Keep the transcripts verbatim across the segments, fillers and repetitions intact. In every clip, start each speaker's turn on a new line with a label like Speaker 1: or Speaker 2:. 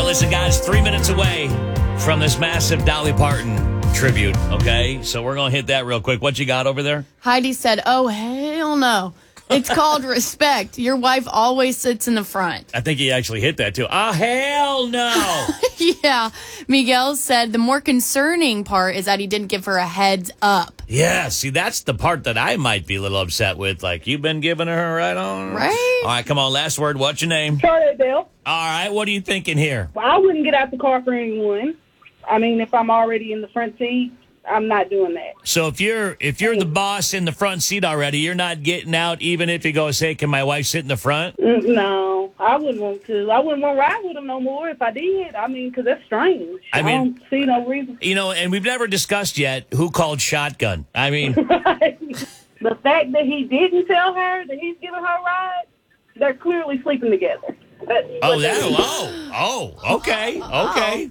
Speaker 1: Well, listen, guys, three minutes away from this massive Dolly Parton tribute, okay? So we're going to hit that real quick. What you got over there?
Speaker 2: Heidi said, oh, hell no. It's called respect. Your wife always sits in the front.
Speaker 1: I think he actually hit that, too. Oh, hell no.
Speaker 2: Yeah. Miguel said the more concerning part is that he didn't give her a heads up.
Speaker 1: Yeah, see, that's the part that I might be a little upset with. Like, you've been giving her right on.
Speaker 2: Right?
Speaker 1: All right, come on, last word. What's your name?
Speaker 3: Charlotte Bell.
Speaker 1: All right, what are you thinking here?
Speaker 3: Well, I wouldn't get out the car for anyone. I mean, if I'm already in the front seat, I'm not doing that.
Speaker 1: So if you're if you're the boss in the front seat already, you're not getting out even if you go say, can my wife sit in the front?
Speaker 3: Mm, No, I wouldn't want to. I wouldn't want to ride with him no more if I did. I mean, because that's strange.
Speaker 1: I
Speaker 3: I,
Speaker 1: mean-
Speaker 3: don't see no reason.
Speaker 1: You know, and we've never discussed yet who called shotgun. I mean,
Speaker 3: Right. The fact that he didn't tell her that he's giving her a ride, they're clearly sleeping together. That's
Speaker 1: oh,
Speaker 3: what
Speaker 1: that,
Speaker 3: they do.
Speaker 1: oh, oh, okay, okay.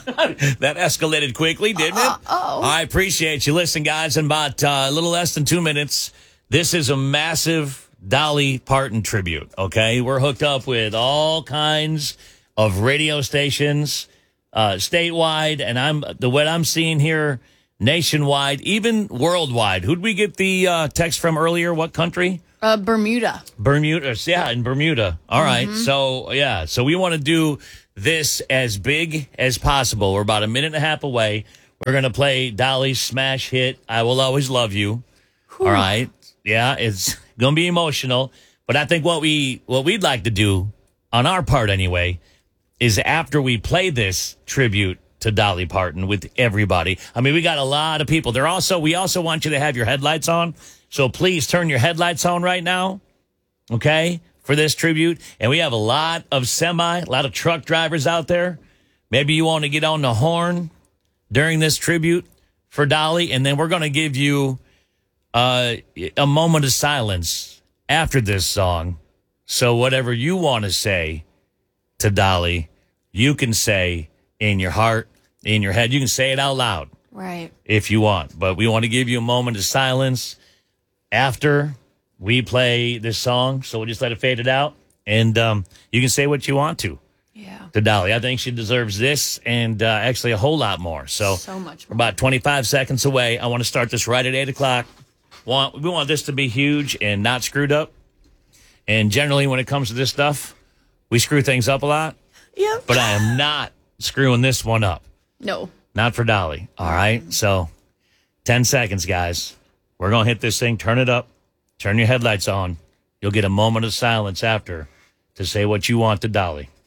Speaker 1: That escalated quickly, didn't it?
Speaker 2: Uh-oh.
Speaker 1: I appreciate you. Listen, guys, in about uh, a little less than two minutes, this is a massive Dolly Parton tribute, okay? We're hooked up with all kinds of radio stations uh, statewide, and I'm the what I'm seeing here nationwide, even worldwide. Who'd we get the uh, text from earlier? What country?
Speaker 2: Uh, Bermuda.
Speaker 1: Bermuda, yeah, in Bermuda. All right, so yeah, so we want to do this as big as possible. We're about a minute and a half away. We're gonna play Dolly's smash hit, "I Will Always Love You." All right, yeah, it's gonna be emotional, but I think what we what we'd like to do on our part anyway is after we play this tribute to Dolly Parton with everybody. I mean, we got a lot of people. They're also we also want you to have your headlights on. So please turn your headlights on right now, okay, for this tribute. And we have a lot of semi, a lot of truck drivers out there. Maybe you want to get on the horn during this tribute for Dolly, and then we're going to give you uh, a moment of silence after this song. So whatever you want to say to Dolly, you can say in your heart, in your head. You can say it out loud
Speaker 2: Right.
Speaker 1: if you want. But we want to give you a moment of silence after we play this song, so we'll just let it fade it out, and um, you can say what you want to
Speaker 2: Yeah.
Speaker 1: to Dolly. I think she deserves this and uh, actually a whole lot more. So,
Speaker 2: So much
Speaker 1: we're
Speaker 2: more.
Speaker 1: about twenty-five seconds away. I want to start this right at eight o'clock. Want, we want this to be huge and not screwed up. And generally, when it comes to this stuff, we screw things up a lot,
Speaker 2: Yep.
Speaker 1: but I am not screwing this one up.
Speaker 2: No.
Speaker 1: Not for Dolly. All right. So ten seconds, guys. We're going to hit this thing. Turn it up. Turn your headlights on. You'll get a moment of silence after to say what you want to Dolly.